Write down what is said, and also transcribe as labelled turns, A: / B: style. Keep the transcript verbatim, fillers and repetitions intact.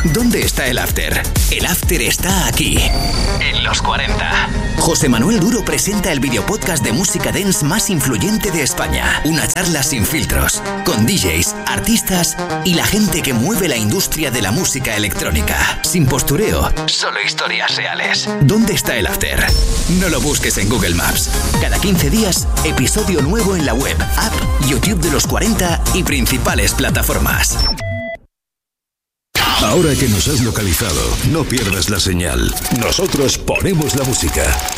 A: ¿Dónde está el after? El after está aquí, en los cuarenta. José Manuel Duro presenta el videopodcast de música dance más influyente de España. Una charla sin filtros, con D Js, artistas y la gente que mueve la industria de la música electrónica. Sin postureo, solo historias reales. ¿Dónde está el after? No lo busques en Google Maps. Cada quince días, episodio nuevo en la web, app, YouTube de los cuarenta y principales plataformas.
B: Ahora que nos has localizado, no pierdas la señal. Nosotros ponemos la música.